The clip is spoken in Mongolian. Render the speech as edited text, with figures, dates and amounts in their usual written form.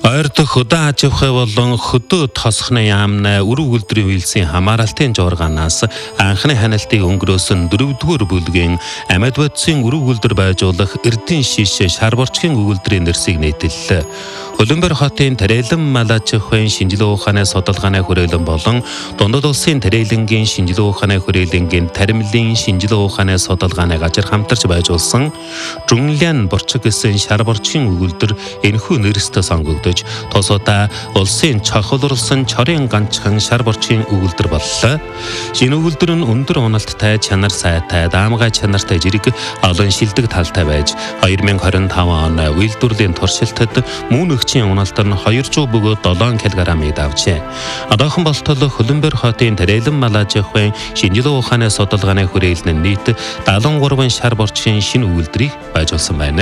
Ойрдох хөдөө аж ахуй болон хөдөө тосхны яамны өрөв үйлдвэрийн үйлсийн хамааралтын жургаанаас анхны хяналтыг өнгөрөөсөн 4-р бүлгийн амьд бодисын өрөв үйлдвэр байжуулах Эрдэнэ шиш шар борчгийн өгүүлбэрийн нэрсийг нийтэллээ. Хөлбөмбөр хотын Тарэлэн мал аж ахуйн шинжилгээ ухааны судалгааны хүрээлэн болон Дундад улсын Тарэлэнгийн шинжилгээ ухааны хүрээлэнгийн таримлын шинжилгээ ухааны судалгааны газар хамтарч байжуулсан Жунлян борчиг гэсэн шар борчгийн өгүүлбэр энэхүү нэрстэй сонгогдож тусуудаа улсын чухалрлсан чорын ганцхан шар борчгийн өгүүлбэр боллоо. Шинэ өгүүлбэр нь өндөр уналттай, чанар сайтай, даамгай чанартай жирэг олон шилдэг талтай байж 2025 оны үйлдвэрлэлийн туршилтад мөн өгчийн уналтар нь 200 бөгөөд 7 кг-ыг давжээ. Одоохон болтол Хөлбөмбөр хотын Тарэлэн мал аж ахуйн шинжилгээ ухааны судалгааны хүрээлэн нийт 73 шар борчгийн шинэ өгүүлбэрийг байжуулсан байна.